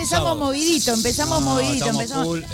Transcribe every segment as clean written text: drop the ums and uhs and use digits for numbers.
empezamos movidito, empezamos movidito. Estamos a full.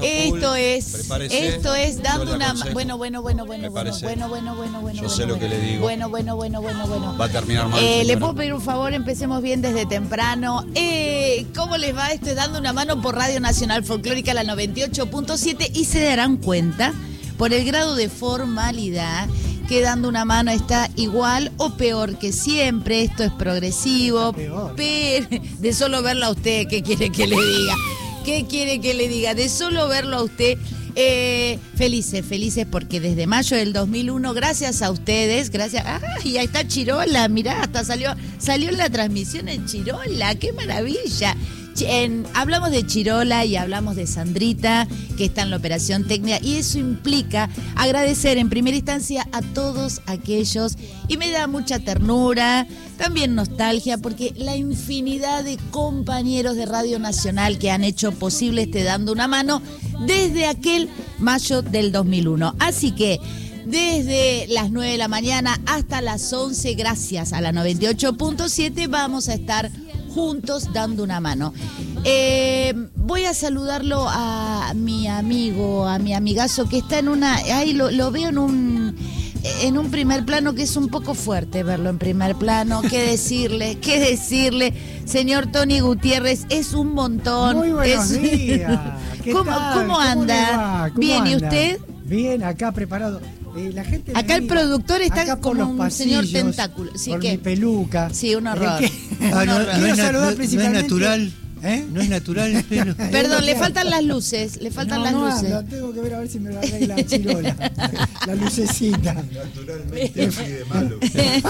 Esto es dando una... Bueno. Yo sé lo que le digo. Bueno. Va a terminar mal. ¿Le puedo pedir un favor? Empecemos bien desde temprano. ¿Cómo les va? Esto es Dando una Mano por Radio Nacional Folclórica, la 98.7, y se darán cuenta, por el grado de formalidad, que Dando una Mano está igual o peor que siempre. Esto es progresivo. Pero de solo verlo a usted, ¿qué quiere que le diga? ¿Qué quiere que le diga? De solo verlo a usted. Felices porque desde mayo del 2001, gracias a ustedes, gracias... ¡Ay, ahí está Chirola! Mirá, hasta salió en la transmisión en Chirola. ¡Qué maravilla! Hablamos de Chirola y hablamos de Sandrita, que está en la operación técnica, y eso implica agradecer en primera instancia a todos aquellos, y me da mucha ternura, también nostalgia, porque la infinidad de compañeros de Radio Nacional que han hecho posible Dando una Mano desde aquel mayo del 2001. Así que desde las 9 de la mañana hasta las 11, gracias a la 98.7, vamos a estar juntos dando una mano. Voy a saludarlo a mi amigo, a mi amigazo, que está en una... Ahí lo veo en un primer plano, que es un poco fuerte verlo en primer plano. ¿Qué decirle? Señor Tony Gutiérrez, es un montón. Muy buenos días. ¿Cómo anda? Bien, ¿y usted? Bien, acá preparado. La gente acá el productor está como un pasillos, señor tentáculo. Sí, por ¿qué? mi peluca. Sí, un horror. No es natural. No es natural el pelo. Perdón, le faltan las luces. Le faltan las luces. Tengo que ver a ver si me lo arregla Chirola. La lucecita. Naturalmente así de malo.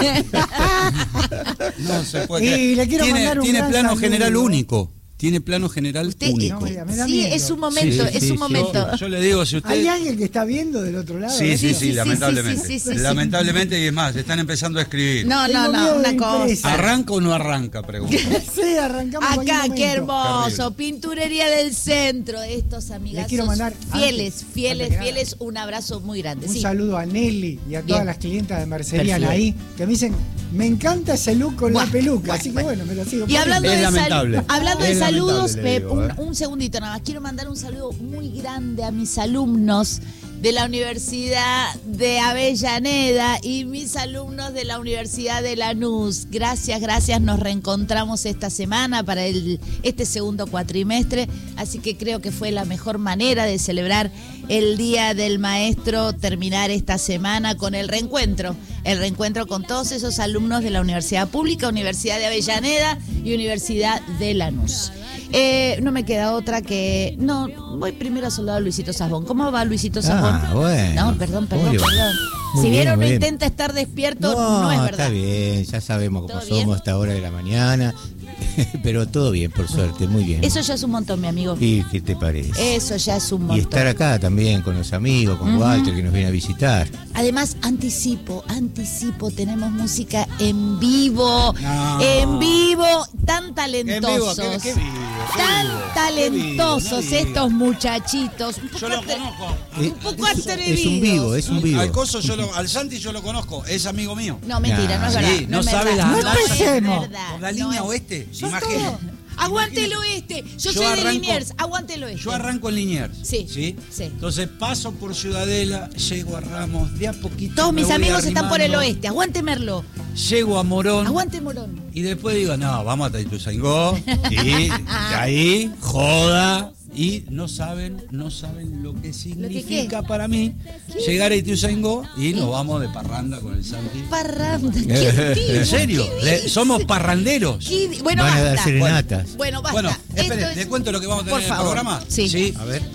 No se puede. Y le quiero mandar un tiene gran plano saludo. general único. Tiene plano general único. me da Sí, miedo. es un momento, Sí, es un sí, momento. Yo le digo, si usted... ¿Hay alguien que está viendo del otro lado? Sí, lamentablemente. sí. Lamentablemente, y es más, están empezando a escribir. No, Tengo miedo de una impresa. cosa. ¿Arranca o no arranca? Pregunta. Sí, arrancamos. en Acá, cualquier qué momento. hermoso, Terrible. Pinturería del Centro, estos amigazos quiero mandar, fieles, antes un abrazo muy grande. Un Sí. saludo a Nelly y a todas Bien. las clientas de Merceriana Perfecto. ahí, que me dicen, me encanta ese look con la Bueno, peluca, así que bueno, me lo sigo Y hablando Es de, lamentable. hablando de Es saludos, lamentable, le digo, un segundito nada más. Quiero mandar un saludo muy grande a mis alumnos de la Universidad de Avellaneda y mis alumnos de la Universidad de Lanús. Gracias. Nos reencontramos esta semana para este segundo cuatrimestre, así que creo que fue la mejor manera de celebrar el Día del Maestro, terminar esta semana con el reencuentro con todos esos alumnos de la Universidad Pública, Universidad de Avellaneda y Universidad de Lanús. No me queda otra que... No, voy primero a saludar a Luisito Sazbón. ¿Cómo va Luisito Sazbón? Bueno. No, perdón. Muy bien. Muy Si bien, vieron, muy no bien. intenta estar despierto, no es verdad. Está bien, ya sabemos cómo ¿Todo bien? somos a esta hora de la mañana. Pero todo bien, por suerte, muy bien. Eso ya es un montón, mi amigo. ¿Y qué te parece? Eso ya es un montón. Y estar acá también con los amigos, con Walter, que nos viene a visitar. Además, anticipo, tenemos música en vivo. No. En vivo, tan talentosos. ¿Qué vivo? Tan talentosos ¿Qué vivo? estos muchachitos. Yo lo conozco. Un poco atrevidos. Es un vivo. Al Coso, al Santi yo lo conozco, es amigo mío. No, mentira, no es Sí, verdad. no es sabe verdad. la- No no es empecemos. verdad. Por la No línea es- oeste, Sos imagínate. todo. Aguante el oeste. Yo soy de arranco- Liniers. Aguante el oeste. Yo arranco en Liniers. Sí. ¿Sí? Entonces paso por Ciudadela, llego a Ramos, de a poquito. Todos me mis voy amigos están por el arrimando, oeste. Aguante Merlo. Llego a Morón. Aguante Morón. Y después digo, no, vamos a Ituzaingó. Y de ahí, joda. Y no saben lo que significa para mí llegar a Ituzaingó y nos vamos de parranda con el Santi. Parranda. ¿Qué digo? ¿En serio? ¿Qué dice? Somos parranderos. Bueno, Van a dar basta. serenatas. Bueno, basta. Bueno, espere, Esto es- ¿le cuento lo que vamos a tener Por en el favor. programa? Sí. A ver.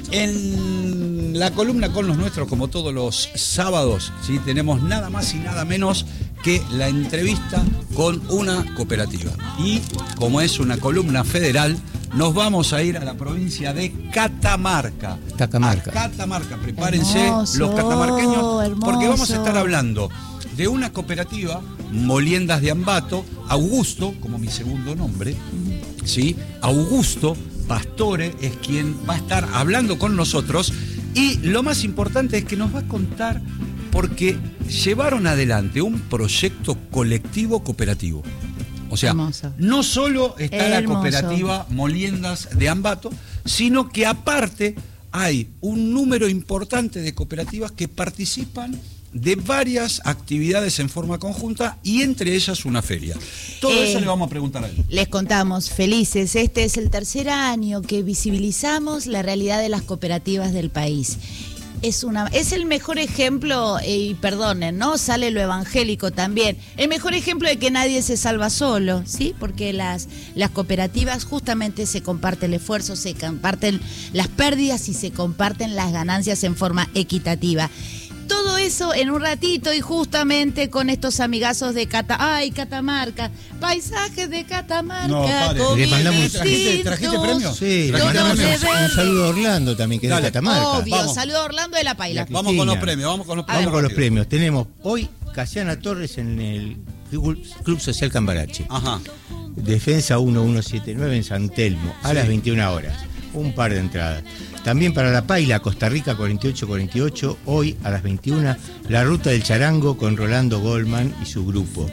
En la columna con los nuestros, como todos los sábados, ¿sí? Tenemos nada más y nada menos que la entrevista con una cooperativa. Y como es una columna federal, nos vamos a ir a la provincia de Catamarca. Catamarca. A Catamarca, prepárense Hermoso, los catamarqueños, porque vamos a estar hermoso. hablando de una cooperativa, Moliendas de Ambato, Augusto, como mi segundo nombre, ¿sí? Augusto Pastore es quien va a estar hablando con nosotros, y lo más importante es que nos va a contar porque llevaron adelante un proyecto colectivo cooperativo. O sea, Hermoso. no solo está la Hermoso. cooperativa Moliendas de Ambato, sino que aparte hay un número importante de cooperativas que participan de varias actividades en forma conjunta y entre ellas una feria. Todo eso le vamos a preguntar a él. Les contamos, felices, este es el tercer año que visibilizamos la realidad de las cooperativas del país. Es el mejor ejemplo, y perdonen, ¿no? Sale lo evangélico también. El mejor ejemplo de que nadie se salva solo, ¿sí? Porque las cooperativas justamente se comparte el esfuerzo, se comparten las pérdidas y se comparten las ganancias en forma equitativa. Todo eso en un ratito y justamente con estos amigazos de Catamarca, paisajes de Catamarca. No, pare. Le mandamos- ¿Trajiste premio? Sí, le Todo mandamos rebelde. un saludo a Orlando también, que es de Dale. Catamarca. Obvio, Vamos. saludo a Orlando de la Paila. La- Vamos con los Cristina. premios, vamos con los premios. Vamos con los rápido. premios. Tenemos hoy Casiana Torres en el Club Social Cambarache. Ajá. Defensa 1179 en San Telmo, a las 21 horas. Un par de entradas. También para La Paila, Costa Rica 4848, hoy a las 21, la Ruta del Charango con Rolando Goldman y su grupo.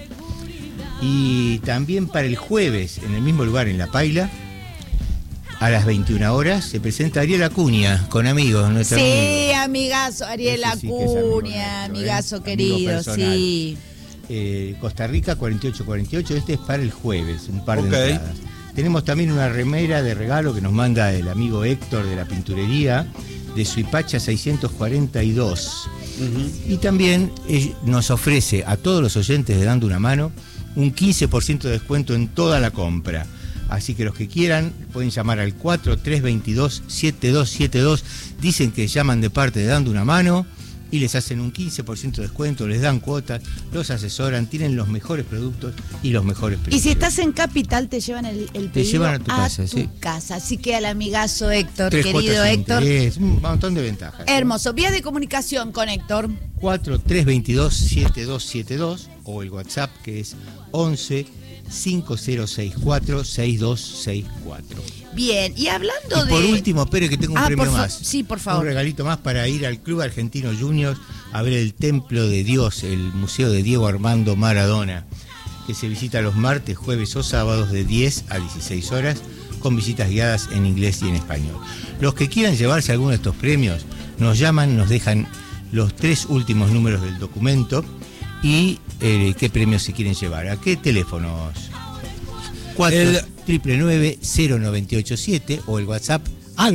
Y también para el jueves, en el mismo lugar, en La Paila, a las 21 horas, se presenta Ariel Acuña con amigos. Nuestro Sí, amigo. amigazo, Ariel Ese sí que es amigo Acuña, nuestro, amigazo amigo querido, personal. sí. Costa Rica 4848, este es para el jueves, un par de Ok. entradas. Tenemos también una remera de regalo que nos manda el amigo Héctor de la pinturería de Suipacha 642. Y también nos ofrece a todos los oyentes de Dando una Mano un 15% de descuento en toda la compra. Así que los que quieran pueden llamar al 4322-7272. Dicen que llaman de parte de Dando una Mano y les hacen un 15% de descuento, les dan cuotas, los asesoran, tienen los mejores productos y los mejores Y precios. si estás en Capital, te llevan el pedido llevan a tu casa, sí. casa. Así que al amigazo Héctor, 3 querido cuotas sin Héctor. interés, un montón de ventajas. Hermoso. Vías de comunicación con Héctor. 4322-7272 o el WhatsApp que es 11-5064-6264. Bien, y hablando Y de... por último, espere que tengo un premio más. Sí, por favor. Un regalito más para ir al Club Argentino Juniors a ver el Templo de Dios, el Museo de Diego Armando Maradona, que se visita los martes, jueves o sábados de 10 a 16 horas con visitas guiadas en inglés y en español. Los que quieran llevarse alguno de estos premios nos llaman, nos dejan los 3 últimos números del documento y qué premios se quieren llevar. ¿A qué teléfonos? 499-0987 o el WhatsApp Al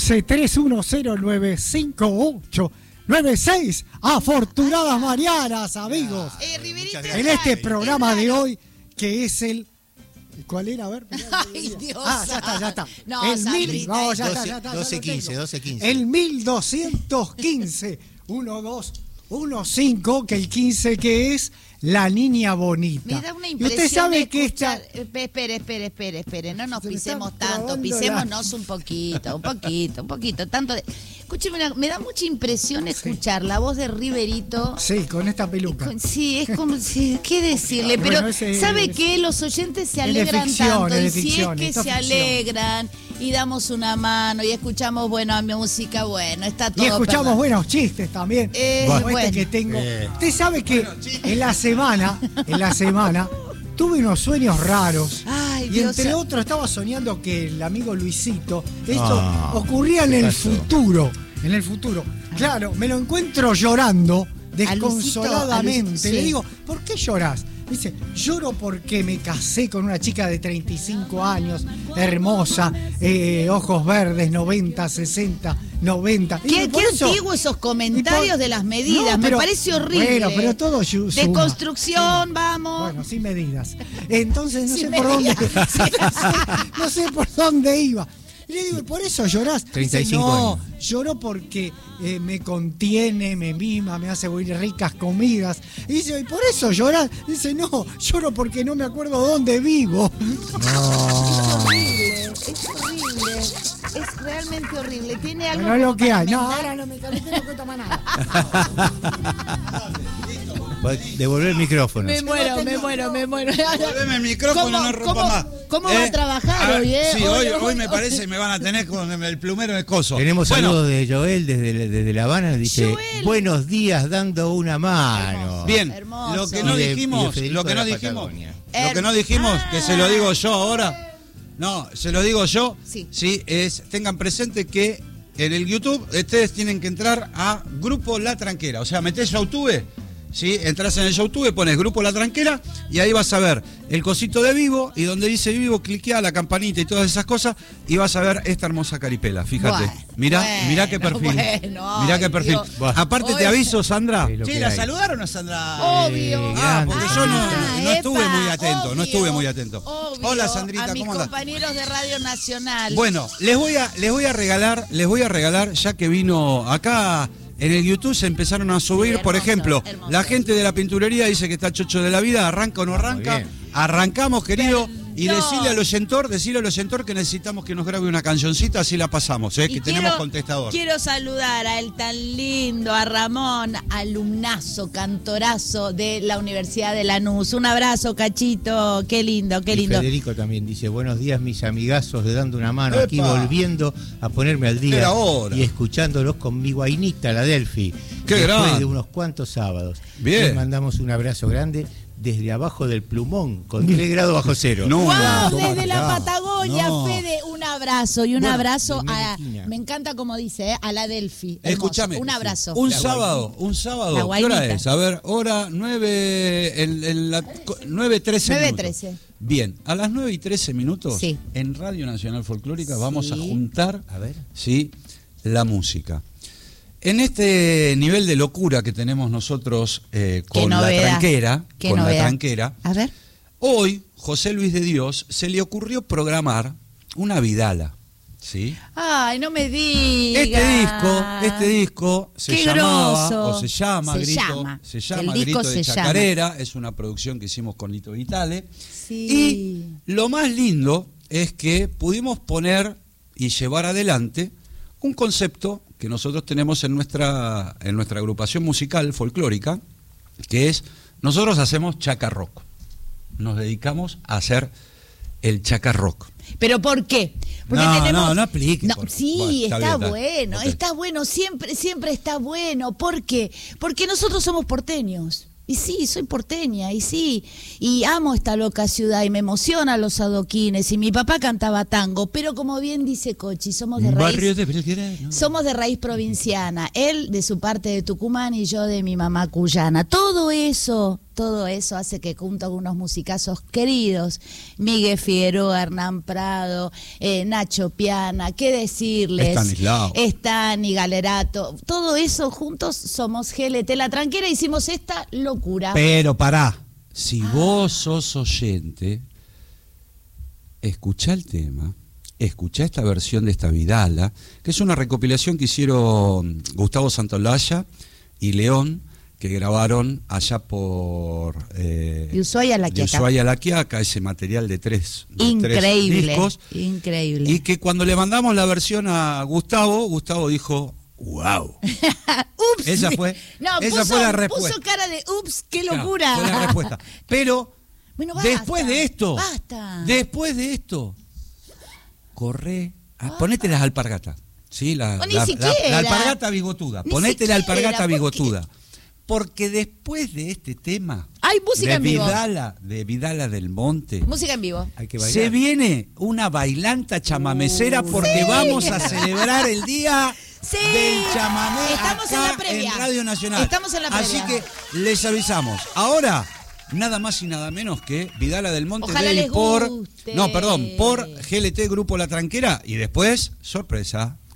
11-3109-5896. Afortunadas Marianas, amigos. Riverito. En este programa de hoy, que es el... ¿Cuál era? A ver. Ay, Dios. Ya está. No, el Sandrita, no, ya está. 1215. El 1215. 1215, que el 15 que es La Niña Bonita. Me da una Y impresión usted sabe de que escuchar... esta... Espere, no nos Se me pisemos está tanto, trabando pisémonos un poquito, tanto de... Escúcheme, me da mucha impresión escuchar la voz de Riverito. Sí, con esta peluca. Sí, es como, qué decirle, pero Bueno, ese ¿sabe es- qué? Los oyentes se es de alegran ficción, tanto, es de y si ficción, es que esto se es ficción. alegran y damos una mano y escuchamos buena música, bueno, está todo Y escuchamos perdonado. buenos chistes también. Como bueno. este que tengo. Usted sabe que en la semana, tuve unos sueños raros. Ay, y Dios entre santo. otros estaba soñando que el amigo Luisito, esto Ah, ocurría en ¿qué el pasó? futuro. En el futuro. Claro, me lo encuentro llorando A Luisito, desconsoladamente. sí. Le digo, ¿por qué llorás? Dice, lloro porque me casé con una chica de 35 años, hermosa, ojos verdes, 90, 60, 90. Y Qué digo, por eso- antiguos esos comentarios y por- de las medidas, No, me pero- parece horrible. Bueno, pero todo de suma. construcción, vamos. Bueno, sin medidas. Entonces no Sin sé por dónde. medidas. no sé por dónde iba. Y le digo, ¿y por eso llorás? 35 no, años. lloro porque me contiene, me mima, me hace muy ricas comidas. Y dice, ¿y por eso llorás? Dice, no, lloro porque no me acuerdo dónde vivo. Es horrible, es realmente horrible. Tiene algo Pero es lo como que para hay. No, enmendar. ahora no me calenté, no cuento más nada. Devolver el micrófono. Me muero. Volveme el micrófono, no rompa más. ¿Cómo va a trabajar hoy, Sí, hoy me parece que me van a tener con el plumero de coso. Tenemos Bueno, saludos de Joel desde La Habana, dice, Joel. buenos días dando una mano. Bien, Hermoso. lo que no Y de dijimos, Federico lo que de no la dijimos, Patagonia. Lo que no dijimos, que se lo digo yo ahora. No, se lo digo yo. Sí, tengan presente que en el YouTube ustedes tienen que entrar a Grupo La Tranquera. O sea, metés YouTube. ¿Sí? Entras en el YouTube, pones Grupo La Tranquera y ahí vas a ver el cosito de vivo y donde dice vivo, cliquea la campanita y todas esas cosas y vas a ver esta hermosa caripela, fíjate. Mirá qué perfil. Mirá qué perfil. Aparte te aviso, Sandra. Sí, ¿la saludaron a Sandra? Obvio. Porque yo no estuve muy atento, no estuve muy atento. Obvio. Hola Sandrita, a mis ¿cómo andás? compañeros de Radio Nacional. Bueno, les voy a regalar, ya que vino acá. En el YouTube se empezaron a subir, hermoso, por ejemplo, hermoso. La gente de la pinturería dice que está chocho de la vida, arranca o no arranca. Arrancamos, querido, y decirle al oyentor que necesitamos que nos grabe una cancioncita, así la pasamos, que tenemos contestador. Quiero saludar a el tan lindo, a Ramón, alumnazo, cantorazo de la Universidad de Lanús. Un abrazo, Cachito, qué lindo, qué lindo. Y Federico también dice, buenos días mis amigazos de Dando una Mano, ¡Epa! aquí volviendo a ponerme al día Era hora. y escuchándolos con mi guainita, la Delphi. ¡Qué después grande! de unos cuantos sábados. Bien. Les mandamos un abrazo grande desde abajo del Plumón, con 3 grados bajo cero. No, ¡Wow! no, Desde la no. Patagonia, No. Fede, un abrazo y un Bueno, abrazo primera a. esquina. Me encanta como dice, a la Delphi. Hermoso. Escúchame. Un abrazo. Un La sábado, La ¿qué hora guainita. es? A ver, hora 9:13 minutos. 9:13. Bien, a las 9:13 minutos, Sí. en Radio Nacional Folclórica vamos a juntar, A ver. ¿sí?, la música. En este nivel de locura que tenemos nosotros con la tranquera, A ver. hoy José Luis de Dios se le ocurrió programar una vidala, ¿sí? Ay, no me digas. Este disco se Qué llamaba, groso. o se llama, Se Grito, llama. se llama El disco Grito de se Chacarera, es una producción que hicimos con Lito Vitale. Sí. Y lo más lindo es que pudimos poner y llevar adelante un concepto que nosotros tenemos en nuestra agrupación musical folclórica, que es, nosotros hacemos chaca rock. Nos dedicamos a hacer el chaca rock. ¿Pero por qué? Porque No expliques. Sí, Bueno, está bien, bueno, ok. está bueno, siempre está bueno. ¿Por qué? Porque nosotros somos porteños. Y sí, soy porteña, y sí, y amo esta loca ciudad, y me emocionan los adoquines, y mi papá cantaba tango, pero como bien dice Cochi, somos de raíz... de Belgrano. Somos de raíz provinciana, él de su parte de Tucumán y yo de mi mamá cuyana. Todo eso hace que junto con unos musicazos queridos, Miguel Figueroa, Hernán Prado, Nacho Piana, qué decirles, Estanislao. Estani, Galerato, todo eso juntos somos GLT La Tranquera, hicimos esta locura. Pero pará, si vos sos oyente, escuchá el tema, escuchá esta versión de esta vidala, que es una recopilación que hicieron Gustavo Santaolalla y León, que grabaron allá por De Ushuaia a La Quiaca. de Ushuaia a La Quiaca, ese material de tres Increíble, discos, increíble. y que cuando le mandamos la versión a Gustavo dijo, wow. Ups. Esa fue la respuesta. Puso cara de ups, qué Claro, locura. fue la respuesta. Pero Bueno, basta, después de esto, corre, ponete las alpargatas. ¿Sí? O ni siquiera. La alpargata bigotuda. Ni Ponete la siquiera, alpargata ¿por qué? bigotuda. Porque después de este tema, Hay música en vivo. de Vidala del Monte, Música en vivo. Hay que bailar. se viene una bailanta chamamecera porque vamos a celebrar el día Sí. del chamamé Estamos en la acá previa. en Radio Nacional. Estamos en la previa. Así que les avisamos. Ahora, nada más y nada menos que Vidala del Monte Ojalá Day les guste. por GLT Grupo La Tranquera y después, sorpresa,